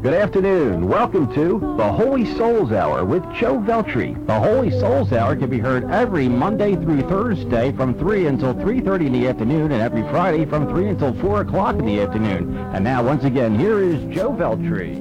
Good afternoon. Welcome to the Holy Souls Hour with Joe Veltri. The Holy Souls Hour can be heard every Monday through Thursday from 3 until 3:30 in the afternoon and every Friday from 3 until 4 o'clock in the afternoon. And now, once again, here is Joe Veltri.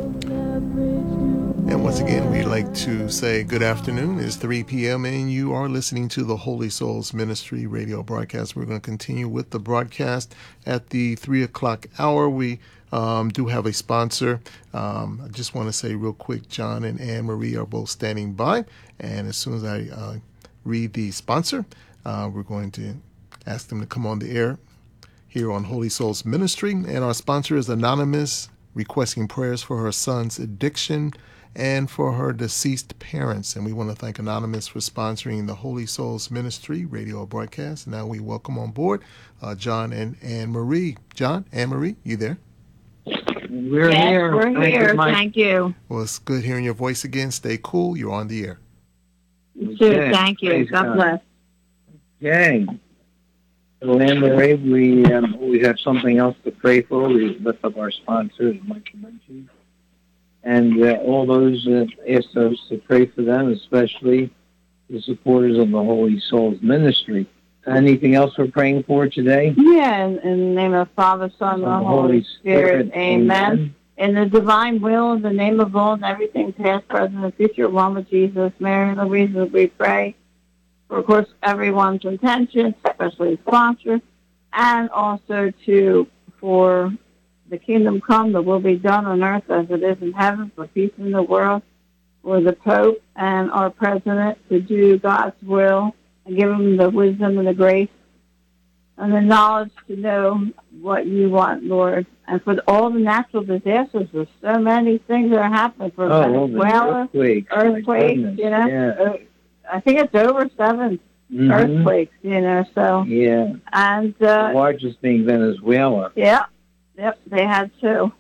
And once again, we'd like to say good afternoon. It's 3 p.m. and you are listening to the Holy Souls Ministry radio broadcast. We're going to continue with the broadcast at the 3 o'clock hour. We do have a sponsor. I just want to say real quick, John and Anne Marie are both standing by. And as soon as I read the sponsor, we're going to ask them to come on the air here on Holy Souls Ministry. And our sponsor is Anonymous, requesting prayers for her son's addiction and for her deceased parents. And we want to thank Anonymous for sponsoring the Holy Souls Ministry radio broadcast. Now we welcome on board John and Anne Marie. John, Anne Marie, you there? We're here. We're here. Thank you. Well, it's good hearing your voice again. Stay cool. You're on the air. Okay. Thank you. God bless. Okay. So, Anne Marie, we have something else to pray for. We lift up our sponsors, Mike Menchie, and all those that asked us to pray for them, especially the supporters of the Holy Souls Ministry. Anything else we're praying for today? Yeah, in the name of the Father, Son, and the Holy Spirit. Amen. In the divine will, in the name of all and everything, past, present, and future, one with Jesus, Mary, and Louisa, we pray for, of course, everyone's intentions, especially the sponsor, and also for the kingdom come, that will be done on earth as it is in heaven, for peace in the world, for the Pope and our President to do God's will, and give them the wisdom and the grace and the knowledge to know what you want, Lord. And for all the natural disasters, there's so many things that are happening for Venezuela, earthquakes, you know. Yeah. I think it's over 7 earthquakes, you know, so. Yeah. And the largest being Venezuela. Yeah. Yep, they had 2.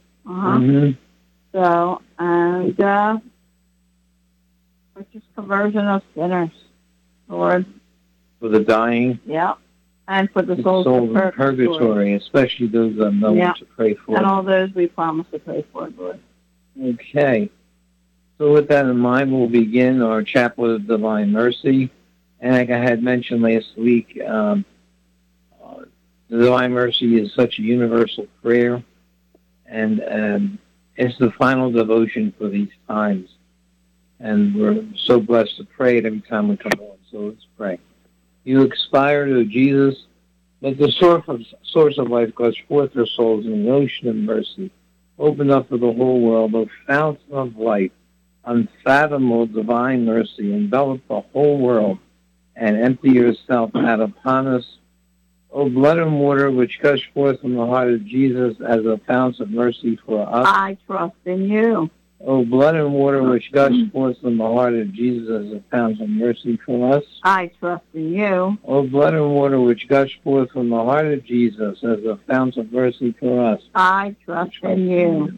So, and for just conversion of sinners, Lord. For the dying. Yeah. And for the souls in purgatory, especially those that know what to pray for. And all those we promise to pray for, Lord. Okay. So with that in mind, we'll begin our Chaplet of Divine Mercy. And like I had mentioned last week, the Divine Mercy is such a universal prayer, and it's the final devotion for these times. And we're so blessed to pray it every time we come on. So let's pray. You expired, O Jesus. Let the source of life gush forth their souls in the ocean of mercy. Open up for the whole world, O fountain of life, unfathomable divine mercy. Envelop the whole world and empty yourself out upon us. O blood and water which gush forth from the heart of Jesus as a fount of mercy for us. I trust in you. O blood and water which gush forth from the heart of Jesus as a fount of mercy for us. I trust in you. O blood and water which gush forth from the heart of Jesus as a fount of mercy for us. I trust in you.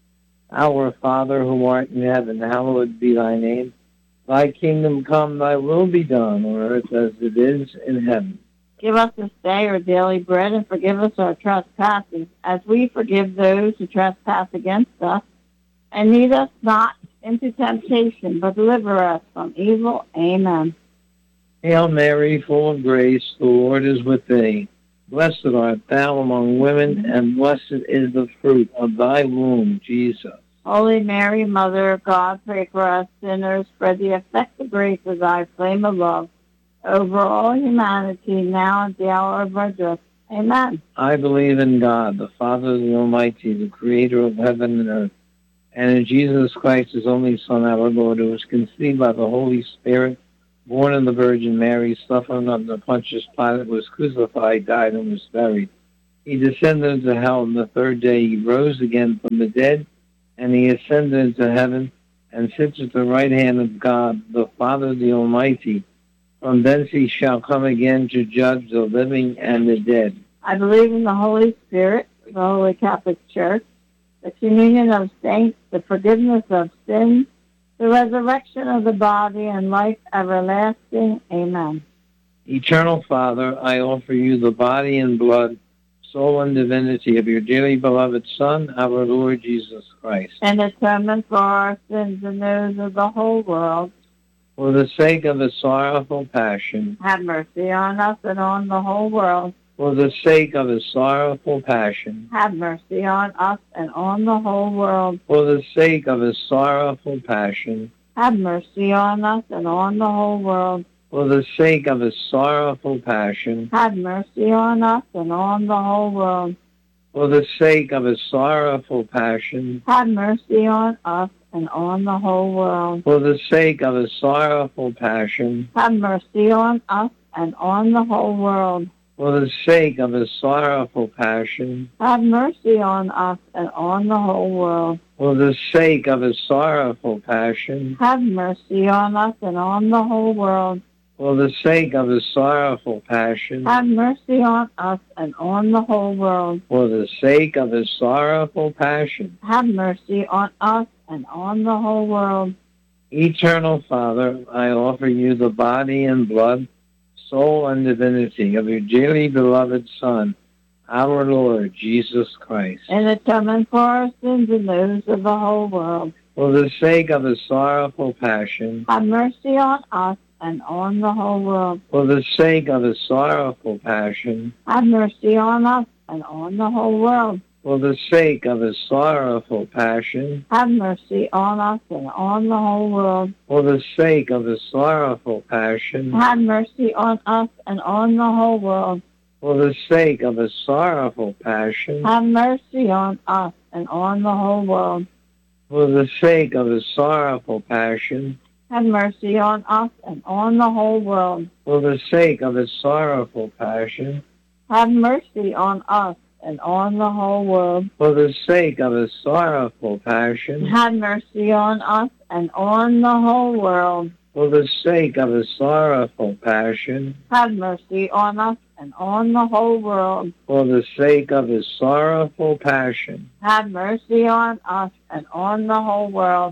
Our Father who art in heaven, hallowed be thy name. Thy kingdom come, thy will be done on earth as it is in heaven. Give us this day our daily bread, and forgive us our trespasses, as we forgive those who trespass against us. And lead us not into temptation, but deliver us from evil. Amen. Hail Mary, full of grace, the Lord is with thee. Blessed art thou among women, and blessed is the fruit of thy womb, Jesus. Holy Mary, Mother of God, pray for us sinners, spread the effective grace of thy flame of love over all humanity, now and at the hour of our death. Amen. I believe in God, the Father, the Almighty, the Creator of heaven and earth, and in Jesus Christ, his only Son, our Lord, who was conceived by the Holy Spirit, born of the Virgin Mary, suffered under Pontius Pilate, was crucified, died, and was buried. He descended into hell, and the third day he rose again from the dead, and he ascended into heaven, and sits at the right hand of God, the Father, the Almighty. From thence he shall come again to judge the living and the dead. I believe in the Holy Spirit, the Holy Catholic Church, the communion of saints, the forgiveness of sins, the resurrection of the body, and life everlasting. Amen. Eternal Father, I offer you the body and blood, soul, and divinity of your dearly beloved Son, our Lord Jesus Christ. And atonement for our sins and those of the whole world. For the sake of his sorrowful passion. Have mercy on us and on the whole world. For the sake of his sorrowful passion. Have mercy on us and on the whole world. For the sake of his sorrowful passion. Have mercy on us and on the whole world. For the sake of his sorrowful passion. Have mercy on us and on the whole world. For the sake of his sorrowful passion. Have mercy on us and on the whole world. For the sake of his sorrowful passion. Have mercy on us and on the whole world. For the sake of his sorrowful passion. Have mercy on us and on the whole world. For the sake of his sorrowful passion. Have mercy on us and on the whole world. For the sake of his sorrowful passion. Have mercy on us and on the whole world. For the sake of his sorrowful passion. Have mercy on us and on the whole world. Eternal Father, I offer you the body and blood, soul, and divinity of your dearly beloved Son, our Lord Jesus Christ. And atonement for our sins and those of the whole world. For the sake of his sorrowful passion. Have mercy on us and on the whole world. For the sake of his sorrowful passion. Have mercy on us and on the whole world. For the sake of his sorrowful passion. Have mercy on us and on the whole world. For the sake of his sorrowful passion. Have mercy on us and on the whole world. For the sake of his sorrowful passion. Have mercy on us and on the whole world. For the sake of his sorrowful passion. Have mercy on us and on the whole world. For the sake of his sorrowful passion. Have mercy on us and on the whole world. For the sake of his sorrowful passion. Have mercy on us and on the whole world. For the sake of his sorrowful passion. Have mercy on us and on the whole world. For the sake of his sorrowful passion. Have mercy on us and on the whole world.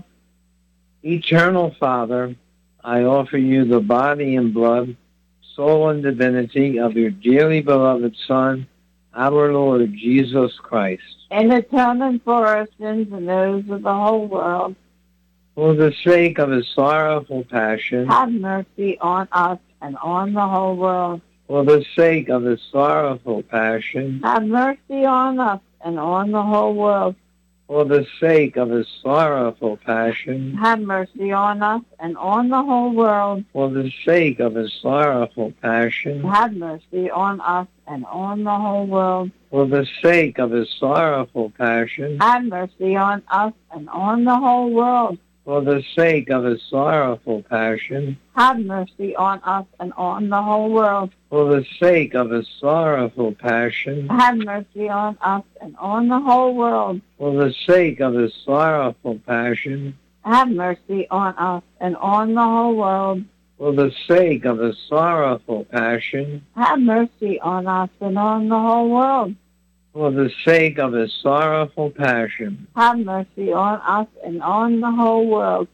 Eternal Father, I offer you the body and blood, soul, and divinity of your dearly beloved Son, our Lord Jesus Christ. In atonement for our sins and those of the whole world. For the sake of his sorrowful passion. Have mercy on us and on the whole world. For the sake of his sorrowful passion. Have mercy on us and on the whole world. For the sake of his sorrowful passion. Have mercy on us and on the whole world. For the sake of his sorrowful passion. Have mercy on us and on the whole world. For the sake of his sorrowful passion. Have mercy on us and on the whole world. For the sake of his sorrowful passion. Have mercy on us and on the whole world. For the sake of his sorrowful passion. Have mercy on us and on the whole world. For the sake of his sorrowful passion. Have mercy on us and on the whole world. For the sake of his sorrowful passion. Have mercy on us and on the whole world. For the sake of his sorrowful passion. Have mercy on us and on the whole world.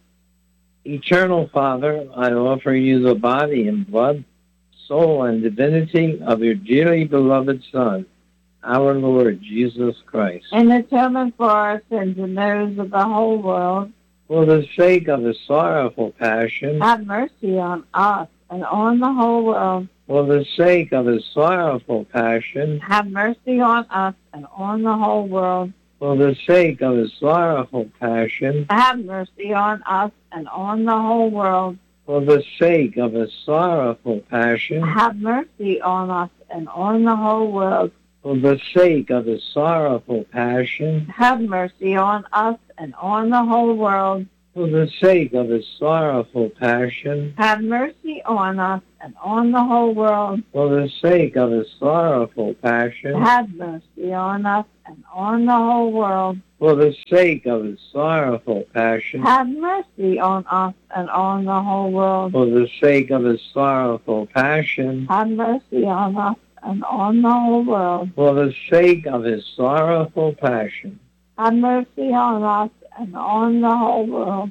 Eternal Father, I offer you the body and blood, soul, and divinity of your dearly beloved Son, our Lord Jesus Christ. In atonement for our sins and those of the whole world. For the sake of his sorrowful passion. Have mercy on us and on the whole world. For the sake of his sorrowful passion. Have mercy on us and on the whole world. For the sake of his sorrowful passion. Have mercy on us and on the whole world. For the sake of his sorrowful passion. Have mercy on us and on the whole world. For the sake of his sorrowful passion. Have mercy on us and on the whole world. For the sake of his sorrowful passion. Have mercy on us and on the whole world. For the sake of his sorrowful passion. Have mercy on us and on the whole world. For the sake of his sorrowful passion. Have mercy on us and on the whole world. For the sake of his sorrowful passion. Have mercy on us and on the whole world. For the sake of his sorrowful passion. Have mercy on us and on the whole world.